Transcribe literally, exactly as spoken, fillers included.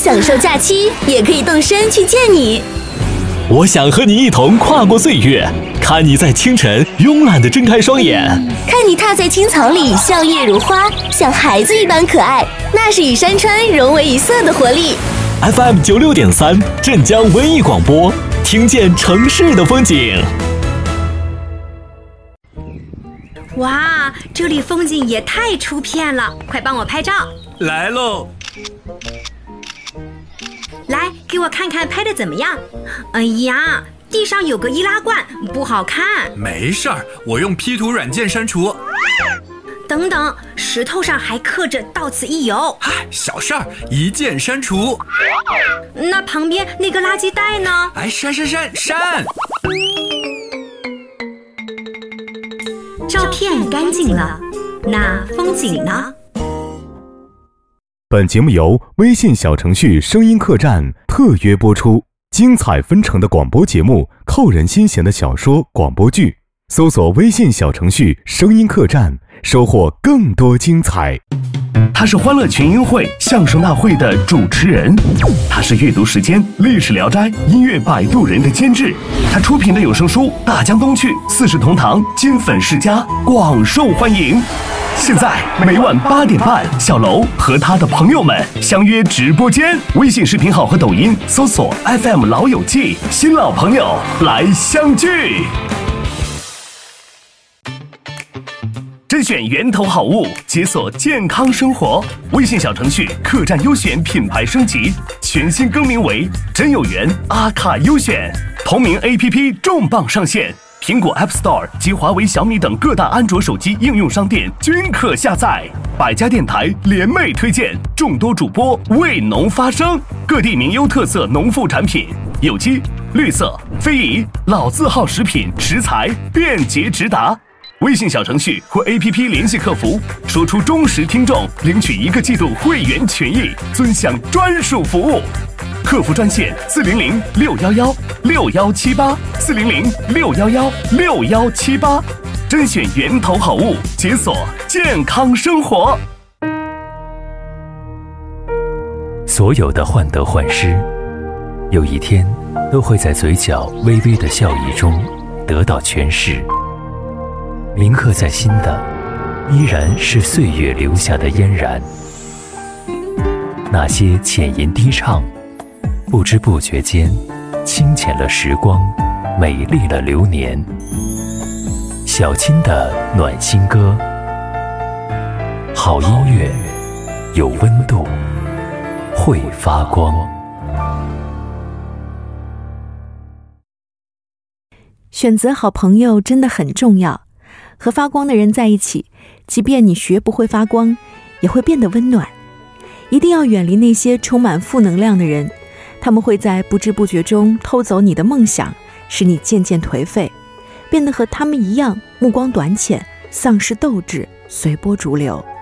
享受假期，也可以动身去见你。 我想和你一同跨过岁月，看你在清晨慵懒地睁开双眼， 看你踏在青草里笑靥如花，像孩子一般可爱，那是与山川融为一色的活力。 F M 九六点三，镇江文艺广播，听见城市的风景。 哇，这里风景也太出片了，快帮我拍照。 来喽！ 来，给我看看拍的怎么样？哎呀，地上有个易拉罐，不好看。 没事儿，我用 P 图软件删除。 等等，石头上还刻着到此一游。 嗨，小事儿，一键删除。 那旁边那个垃圾袋呢？ 哎，删删删删！ 照片干净了，那风景呢？ 本节目由微信小程序声音客栈特约播出，精彩纷呈的广播节目，扣人心弦的小说广播剧，搜索微信小程序声音客栈，收获更多精彩。 他是欢乐群英会相声大会的主持人，他是阅读时间历史聊斋音乐摆渡人的监制，他出品的有声书《大江东去》四世同堂金粉世家广受欢迎。现在每晚八点半，小楼和他的朋友们相约直播间，微信视频号和抖音搜索 F M 老友记，新老朋友来相聚。甄选源头好物，解锁健康生活。微信小程序客栈优选品牌升级，全新更名为真有缘阿卡优选，同名 A P P 重磅上线。苹果 App Store 及华为、小米等各大安卓手机应用商店均可下载。百家电台联袂推荐，众多主播为农发声，各地名优特色农副产品，有机、绿色、非遗、老字号食品食材便捷直达。微信小程序或 A P P 联系客服，说出忠实听众，领取一个季度会员权益，尊享专属服务。客服专线四零零六幺幺六幺七八四零零六幺幺六幺七八，甄选源头好物，解锁健康生活。 所有的患得患失，有一天都会在嘴角微微的笑意中得到诠释。铭刻在心的，依然是岁月留下的嫣然。那些浅吟低唱，不知不觉间清浅了时光，美丽了流年。小青的暖心歌，好音乐有温度，会发光。 选择好朋友真的很重要，和发光的人在一起，即便你学不会发光，也会变得温暖。一定要远离那些充满负能量的人，他们会在不知不觉中偷走你的梦想，使你渐渐颓废，变得和他们一样目光短浅，丧失斗志，随波逐流。